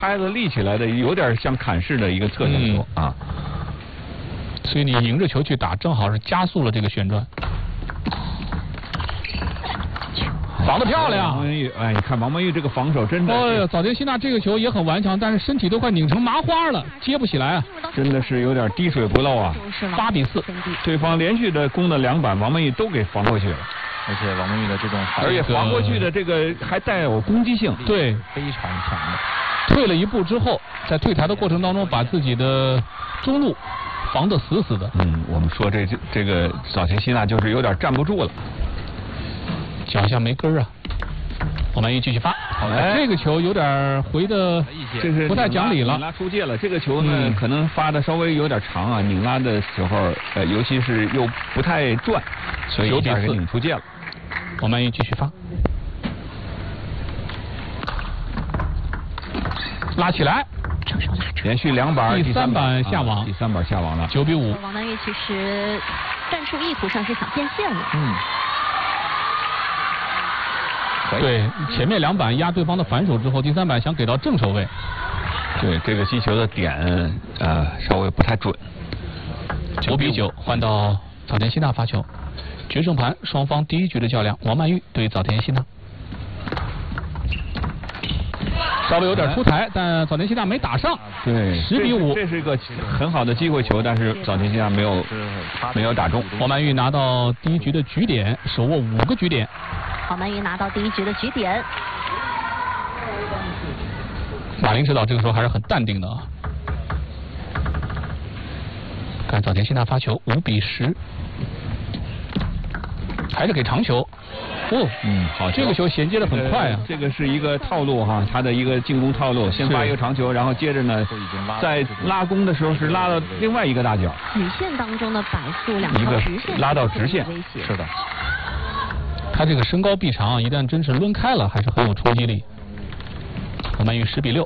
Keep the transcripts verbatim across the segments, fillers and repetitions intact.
拍子立起来的，有点像砍式的一个侧旋球、嗯、啊。 所以你迎着球去打，正好是加速了这个旋转。防得漂亮！ 王曼玉，哎，你看王曼玉这个防守真的。 哎呀，早田希娜这个球也很顽强，但是身体都快拧成麻花了，接不起来啊！ 真的是有点滴水不漏啊！ 八比四， 对方连续的攻的两板，王曼玉都给防过去了。 而且王曼玉的这种， 而且防过去的这个还带有攻击性， 对， 非常强的。 退了一步之后，在退台的过程当中，把自己的中路防得死死的。 嗯，我们说这这个早田希娜就是有点站不住了。 脚下没根儿啊！王曼玉继续发，哎，这个球有点回的， 这是不太讲理了。 拧拉出界了，这个球呢、嗯、可能发的稍微有点长啊，拧拉的时候，呃，尤其是又不太转，所以一下给拧出界了。 王曼玉继续发，拉起来， 连续两板， 第三板下网， 啊、第三板下网了， 九比五。 王曼玉其实战术意图上是想变线了。 嗯。 对，前面两板压对方的反手之后，第三板想给到正手位。 对，这个击球的点呃稍微不太准。 九比九，换到早田希娜发球。决胜盘双方第一局的较量，王曼玉对早田希娜。稍微有点出台，但早田希娜没打上。 对， 十比五， 这是一个很好的机会球，但是早田希娜没有没有打中。 王曼玉拿到第一局的局点，手握五个局点。 王曼玉拿到第一局的局点。 马林指导这个时候还是很淡定的啊。看早田希娜发球，五比十，还是给长球。哦， 嗯，好， 这个球衔接的很快啊、呃。 这个是一个套路哈，他的一个进攻套路，先发一个长球，然后接着呢，在拉弓的时候是拉到另外一个大角。 曲线当中的摆速两条直线， 拉到直线， 是的。 他这个身高臂长，一旦真是抡开了，还是很有冲击力。王曼玉十比六。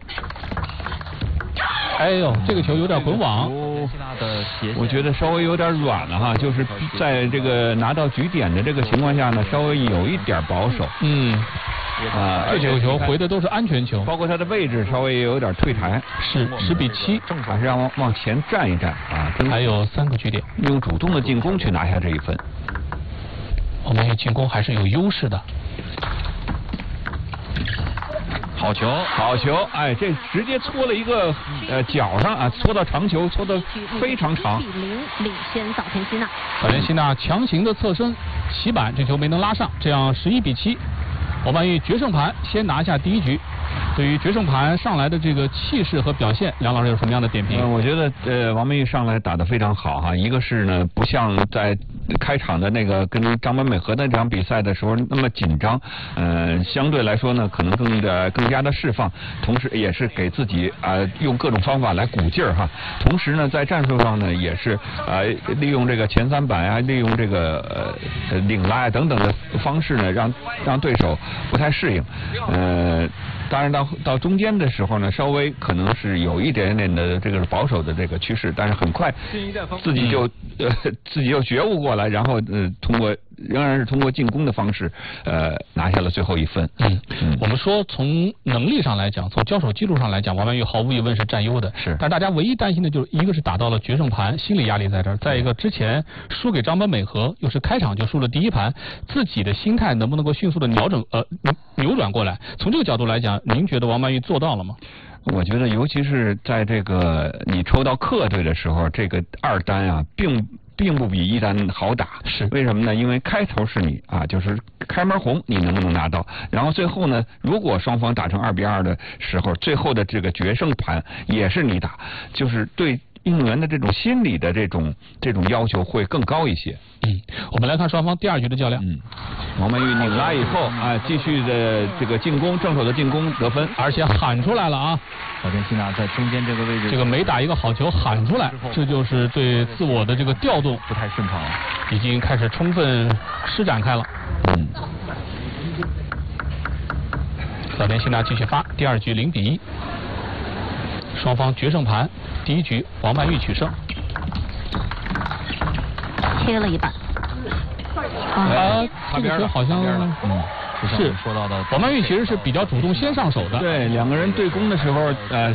哎呦，这个球有点混网， 我觉得稍微有点软了哈，就是在这个拿到局点的这个情况下呢，稍微有一点保守。 嗯， 啊， 这几个球回的都是安全球， 包括他的位置稍微也有点退台。 是十比七， 还是让往往前站一站啊。 还有三个局点， 用主动的进攻去拿下这一分。 王曼玉进攻还是有优势的。 好球，好球！哎，这直接搓了一个呃脚上啊，搓到长球，搓得非常长。 一比零领先早田希娜。 早田希娜强行的侧身起板，这球没能拉上，这样十一比七。王曼玉决胜盘先拿下第一局。对于决胜盘上来的这个气势和表现，梁老师有什么样的点评？ 呃、我觉得呃王曼玉上来打得非常好哈，一个是呢不像在开场的那个跟张本美和那场比赛的时候那么紧张，呃相对来说呢可能更的更加的释放，同时也是给自己啊、呃、用各种方法来鼓劲儿哈。同时呢在战术上呢也是啊、呃、利用这个前三板啊，利用这个呃领拉啊等等的方式呢，让让对手不太适应，呃。当然到到中间的时候呢，稍微可能是有一点点的这个保守的这个趋势，但是很快自己就、嗯、呃自己就觉悟过来，然后呃通过仍然是通过进攻的方式呃拿下了最后一分。 嗯，嗯我们说从能力上来讲，从交手记录上来讲，王曼玉毫无疑问是占优的。 是， 但大家唯一担心的就是一个是打到了决胜盘，心理压力在这儿；再一个之前输给张本美和，又是开场就输了第一盘，自己的心态能不能够迅速的调整呃扭转过来？从这个角度来讲，您觉得王曼玉做到了吗？ 我觉得，尤其是在这个你抽到客队的时候，这个二单啊，并并不比一单好打。 是为什么呢？因为开头是你啊，就是开门红，你能不能拿到？然后最后呢，如果双方打成二比二的时候，最后的这个决胜盘也是你打，就是对运动员的这种心理的这种这种要求会更高一些。 嗯，我们来看双方第二局的较量。 嗯，王曼玉拧拉以后啊，继续的这个进攻，正手的进攻得分， 而且喊出来了啊！ 早田希娜在中间这个位置， 这个每打一个好球喊出来，这就是对自我的这个调动不太顺畅了， 已经开始充分施展开了。 嗯， 早田希娜继续发，第二局零比一，双方决胜盘，第一局王曼玉取胜。 贴了一半。 啊，这个球好像就像我们说到的， 王曼玉其实是比较主动先上手的。 对，两个人对攻的时候，呃。